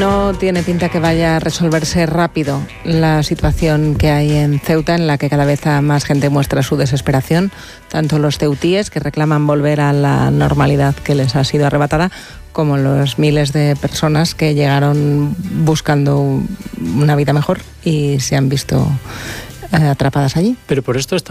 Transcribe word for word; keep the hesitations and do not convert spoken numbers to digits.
No tiene pinta que vaya a resolverse rápido la situación que hay en Ceuta, en la que cada vez más gente muestra su desesperación, tanto los ceutíes, que reclaman volver a la normalidad que les ha sido arrebatada, como los miles de personas que llegaron buscando una vida mejor y se han visto eh, atrapadas allí. Pero por esto está